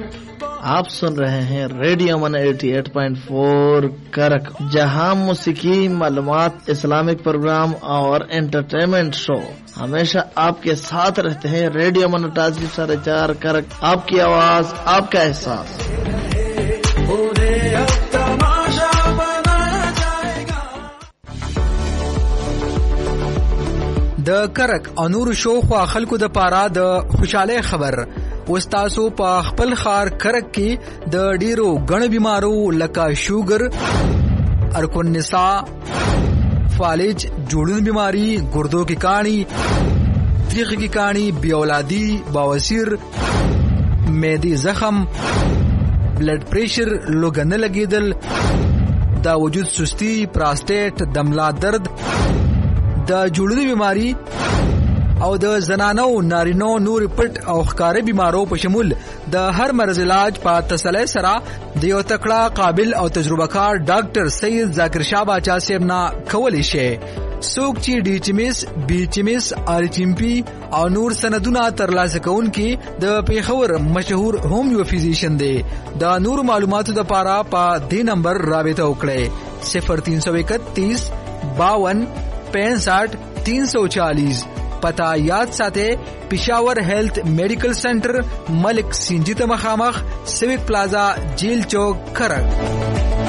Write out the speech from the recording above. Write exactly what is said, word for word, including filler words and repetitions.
आप सुन रहे हैं रेडियो मन अठासी पॉइंट चार करक, जहां मौसीकी, मालूमात, इस्लामिक प्रोग्राम और एंटरटेनमेंट शो हमेशा आपके साथ रहते हैं। रेडियो मन अठासी साढ़े चार करक, आपकी आवाज, आपका एहसास। द करक انور شو خو خلکو د پاره د خوشاله خبر وستاسو په خپل خار کرک کې د ډیرو غن بیمارو لکه شوګر، ارکون نساء، فالج، جوړون بیماری، ګردو کی کانی، تریخ کی کانی، بی اولادی، بواسیر، معدی زخم، بلڈ پریشر، لوګن لګیدل، دا وجود سستی، پراسټیټ، دملا درد، د جوړون بیماری او د زنانو نارینو نور پټ او ښکارې بیمارو په شمول د هر مرض علاج په تسلی سره د یو تکړه، قابل او تجربه کار ډاکټر سید ذاکر شاه باچا صاحب نه کولی شي. څوک چې ډي ایچ ایم ایس، بي ایچ ایم ایس، آر ایچ ایم پی او نور سندونه ترلاسه کوونکي د پیښور مشهور هومیو فزیشن دی. د نور معلوماتو لپاره په دې نمبر رابطه وکړئ صفر تین سو اکتیس باون پینسٹھ تین سو چالیس. پتا یاد ساته پشاور هیلث میڈیکل سینٹر، ملک سنجیت مخامخ، سیوک پلازا، جیل چوک، کرک.